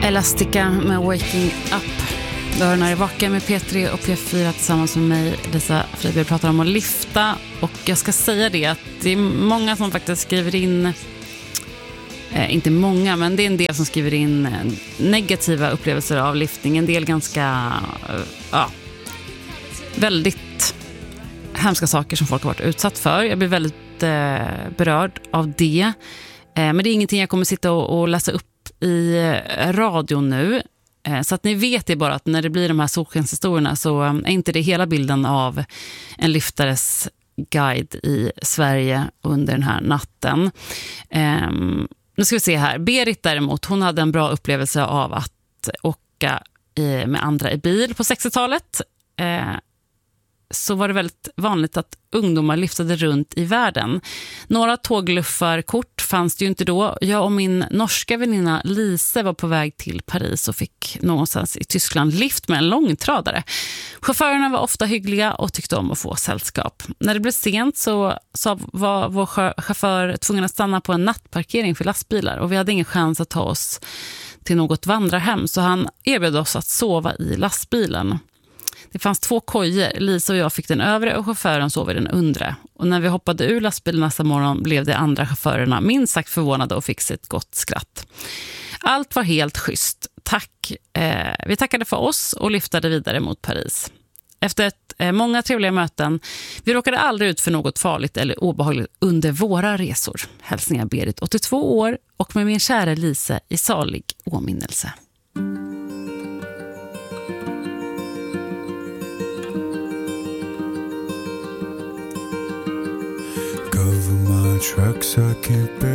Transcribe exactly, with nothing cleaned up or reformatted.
Elastica med Waking Up. Då hör när Vaka med P tre och P fyra tillsammans med mig. Lisa Friberg pratar om att lyfta. Och jag ska säga det att det är många som faktiskt skriver in, eh, inte många, men det är en del som skriver in negativa upplevelser av lyftning. En del ganska, eh, ja, väldigt hemska saker som folk har varit utsatt för. Jag blir väldigt eh, berörd av det. Eh, men det är ingenting jag kommer sitta och, och läsa upp i radion nu. Så att ni vet det bara att när det blir de här solskenshistorierna så är inte det hela bilden av en lyftares guide i Sverige under den här natten. Um, nu ska vi se här. Berit däremot, hon hade en bra upplevelse av att åka i, med andra i bil på sextiotalet. Uh, så var det väldigt vanligt att ungdomar lyftade runt i världen. Några tågluffarkort fanns det ju inte då. Jag och min norska väninna Lise var på väg till Paris och fick någonstans i Tyskland lift med en långtradare. Chaufförerna var ofta hyggliga och tyckte om att få sällskap. När det blev sent så, så var vår chaufför tvungen att stanna på en nattparkering för lastbilar och vi hade ingen chans att ta oss till något vandrarhem så han erbjöd oss att sova i lastbilen. Det fanns två kojer, Lisa och jag fick den övre och chauffören sov i den undre. Och när vi hoppade ur lastbilen nästa morgon blev de andra chaufförerna minst sagt förvånade och fick sig ett gott skratt. Allt var helt schysst. Tack. Eh, vi tackade för oss och lyftade vidare mot Paris. Efter ett, eh, många trevliga möten, vi råkade aldrig ut för något farligt eller obehagligt under våra resor. Hälsningar Berit, åttiotvå år och med min kära Lisa i salig åminnelse. Cover my tracks, I can't bear